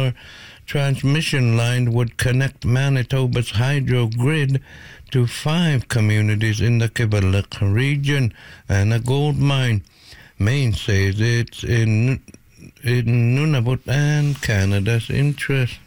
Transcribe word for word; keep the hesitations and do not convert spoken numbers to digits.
power transmission line would connect Manitoba's hydro grid to five communities in the Kivalliq region and a gold mine. Maine says it's in, in Nunavut and Canada's interest.